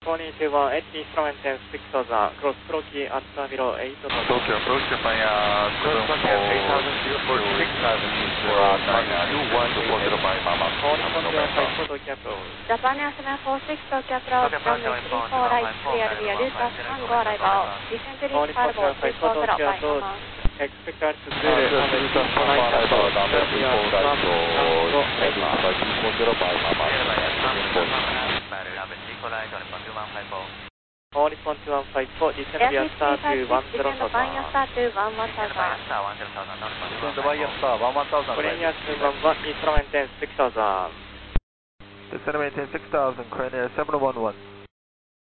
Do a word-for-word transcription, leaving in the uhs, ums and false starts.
four two one eight instrument ten six thousand, cross Proki at below eight thousand. Tokyo approach Japan Air seven four six for nine two one two four zero by Mama. Japan Air seven four six Tokyo approach runway three four right, clear via Lucas Tango arrival. Descent to reach fireball three four zero by Mama. Expect to zero on the three four right, All is one two one five four, descend via star to one zero thousand. Star to one one thousand. Descend via star one one thousand. Korean two one one, instrument ten six thousand. Descend maintain six thousand, Korean Air seven one one.